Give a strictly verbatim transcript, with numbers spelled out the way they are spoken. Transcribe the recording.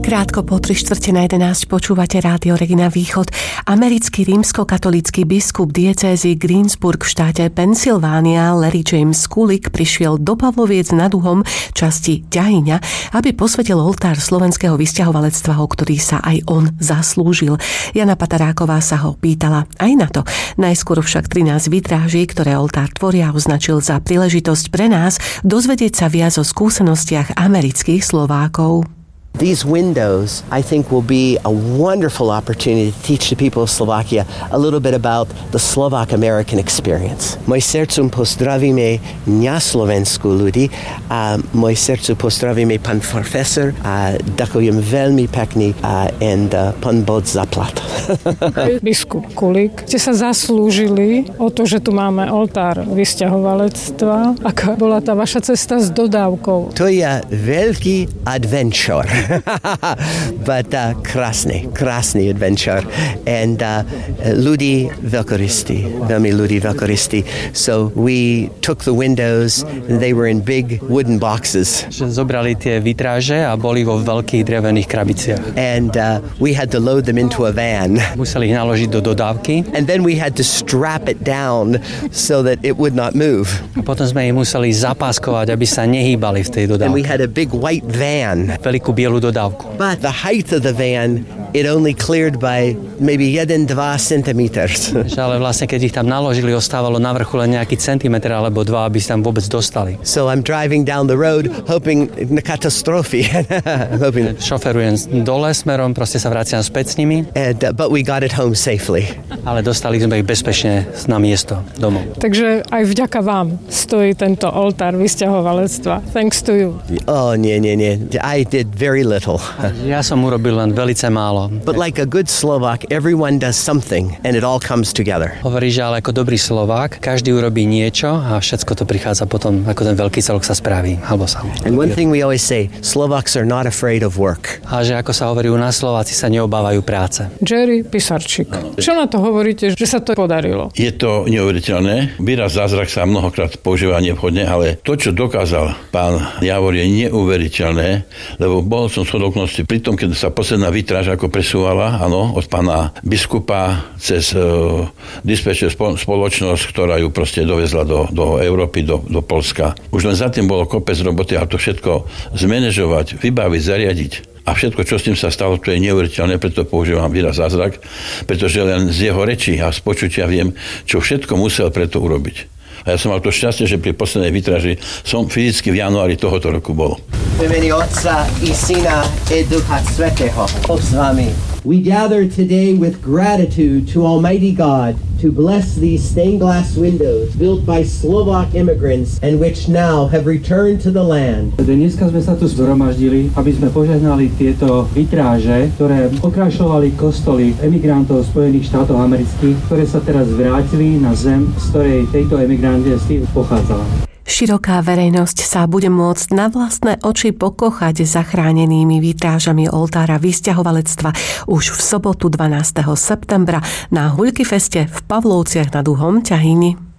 Krátko po tri štvrte na jedenásť počúvate Rádio Regina Východ. Americký rímskokatolícky biskup diecézy Greensburg v štáte Pensylvánia Larry James Kulik prišiel do Pavloviec nad Uhom, časti Ďahyňa, aby posvetil oltár slovenského vysťahovalectva, o ktorý sa aj on zaslúžil. Jana Pataráková sa ho pýtala aj na to. Najskôr však trinásť vitráží, ktoré oltár tvoria, označil za príležitosť pre nás dozvedieť sa viac o skúsenostiach amerických Slovákov. These windows, I think, will be a wonderful opportunity to teach the people of Slovakia a little bit about the Slovak-American experience. Moj srdcom pozdravíme na Slovensku ľudí a moj srdcu pozdravíme pán profesor a ďakujem veľmi pekne a and uh, pán Bod zaplat. Biskup Kulik, ste sa zaslúžili o to, že tu máme oltár vysťahovalectva. Aká bola tá vaša cesta s dodávkou? To je veľký adventure. But uh, krásny, krásny adventure. And uh, ľudí veľkorysti, veľmi ľudí veľkorysti. So we took the windows and they were in big wooden boxes. Zobrali tie vitráže a boli vo veľkých drevených krabiciach. And uh, we had to load them into a van. Museli ich naložiť do dodávky. And then we had to strap it down so that it would not move. A potom sme ich museli zapáskovať, aby sa nehýbali v tej dodávke. And we had a big white van. Veľkú bielu dodávku. But the height of the van, it only cleared by maybe jeden až dva centimeters. Ale vlastne, keď ich tam naložili, ostávalo na vrchu len nejaký centimetr alebo dva, aby sa tam vôbec dostali. So I'm driving down the road, hoping na katastrofy. hoping... Šoferujem dole smerom, proste sa vraciam späť s nimi. And, uh, but we got it home safely. Ale dostali sme ich bezpečne na miesto domov. Takže aj vďaka vám stojí tento oltár vysťahovalectva. Thanks to you. Oh, nie, nie, nie. I did very little. Ja som urobil len velice málo. But like a good Slovak, everyone does something and it all comes together. Hovorí, že ale ako dobrý Slovák, každý urobí niečo a všetko to prichádza potom, ako ten veľký celok sa spraví, alebo sa. And one thing we always say, Slovaks are not afraid of work. A že ako sa hovorí u nás, Slováci sa neobávajú práce. Jerry Pisarčík. Čo na to hovoríte, že sa to podarilo? Je to neuveriteľné. Výraz zázrak sa mnohokrát používa nevhodne, ale to, čo dokázal pán Javor, je neuveriteľné, lebo bol som shodoknosti pri tom, keď sa posledná vitráž ako presúvala, áno, od pána biskupa cez uh, dispečer spoločnosť, ktorá ju proste dovezla do, do Európy, do, do Polska. Už len za tým bolo kopec roboty a to všetko zmanéžovať, vybaviť, zariadiť. A všetko, čo s tým sa stalo, to je neuveriteľné, preto používam výraz zázrak, pretože len z jeho rečí a z počutia viem, čo všetko musel preto urobiť. A ja som mal to šťastie, že pri poslednej vitráži som fyzicky v januári tohoto roku bol. V mene Otca i Syna i Ducha Svätého. Boh s vami. We gather today with gratitude to Almighty God to bless these stained glass windows built by Slovak immigrants and which now have returned to the land. Dneska sme sa tu zhromaždili, aby sme požehnali tieto vitráže, ktoré okrašľovali kostoly emigrantov Spojených štátov amerických, ktoré sa teraz vrátili na zem, z ktorej tejto emigranti pochádzala. Široká verejnosť sa bude môcť na vlastné oči pokochať zachránenými vitrážami oltára vysťahovalectva už v sobotu dvanásteho septembra na Huľkyfeste v Pavlovciach nad Uhom, Ťahyni.